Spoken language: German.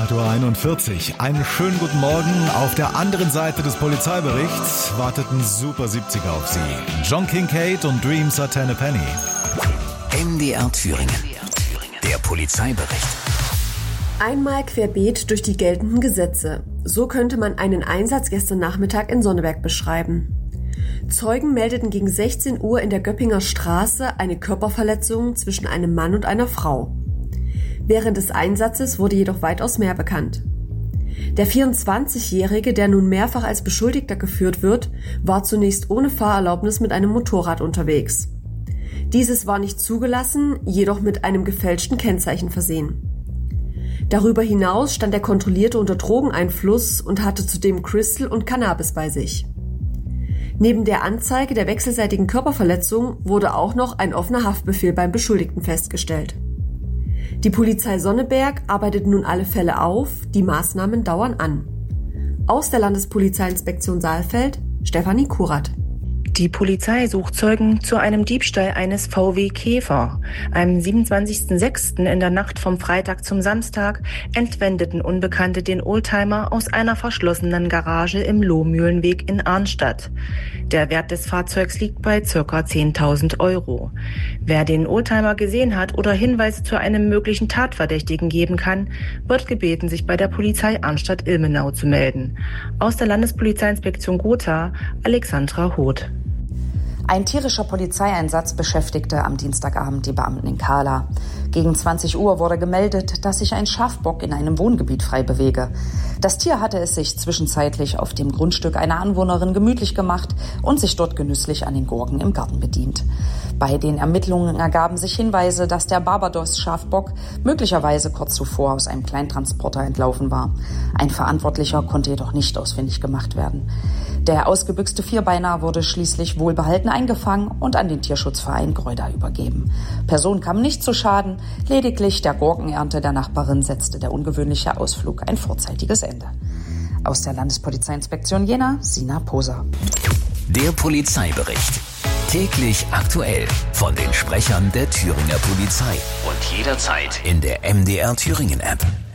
8:41 Uhr. Einen schönen guten Morgen. Auf der anderen Seite des Polizeiberichts warteten Super 70er auf Sie. John Kincade und Dreams are 10 a Penny. MDR Thüringen. Der Polizeibericht. Einmal querbeet durch die geltenden Gesetze. So könnte man einen Einsatz gestern Nachmittag in Sonneberg beschreiben. Zeugen meldeten gegen 16 Uhr in der Göppinger Straße eine Körperverletzung zwischen einem Mann und einer Frau. Während des Einsatzes wurde jedoch weitaus mehr bekannt. Der 24-Jährige, der nun mehrfach als Beschuldigter geführt wird, war zunächst ohne Fahrerlaubnis mit einem Motorrad unterwegs. Dieses war nicht zugelassen, jedoch mit einem gefälschten Kennzeichen versehen. Darüber hinaus stand er Kontrollierte unter Drogeneinfluss und hatte zudem Crystal und Cannabis bei sich. Neben der Anzeige der wechselseitigen Körperverletzung wurde auch noch ein offener Haftbefehl beim Beschuldigten festgestellt. Die Polizei Sonneberg arbeitet nun alle Fälle auf, die Maßnahmen dauern an. Aus der Landespolizeiinspektion Saalfeld, Stefanie Kurat. Die Polizei sucht Zeugen zu einem Diebstahl eines VW Käfer. Am 27.06. in der Nacht vom Freitag zum Samstag entwendeten Unbekannte den Oldtimer aus einer verschlossenen Garage im Lohmühlenweg in Arnstadt. Der Wert des Fahrzeugs liegt bei ca. 10.000 €. Wer den Oldtimer gesehen hat oder Hinweise zu einem möglichen Tatverdächtigen geben kann, wird gebeten, sich bei der Polizei Arnstadt-Ilmenau zu melden. Aus der Landespolizeiinspektion Gotha, Alexandra Hoth. Ein tierischer Polizeieinsatz beschäftigte am Dienstagabend die Beamten in Kahla. Gegen 20 Uhr wurde gemeldet, dass sich ein Schafbock in einem Wohngebiet frei bewege. Das Tier hatte es sich zwischenzeitlich auf dem Grundstück einer Anwohnerin gemütlich gemacht und sich dort genüsslich an den Gurken im Garten bedient. Bei den Ermittlungen ergaben sich Hinweise, dass der Barbados-Schafbock möglicherweise kurz zuvor aus einem Kleintransporter entlaufen war. Ein Verantwortlicher konnte jedoch nicht ausfindig gemacht werden. Der ausgebüxte Vierbeiner wurde schließlich wohlbehalten eingefangen und an den Tierschutzverein Gröda übergeben. Personen kamen nicht zu Schaden, lediglich der Gurkenernte der Nachbarin setzte der ungewöhnliche Ausflug ein vorzeitiges Ende. Aus der Landespolizeiinspektion Jena, Sina Poser. Der Polizeibericht. Täglich aktuell von den Sprechern der Thüringer Polizei und jederzeit in der MDR Thüringen App.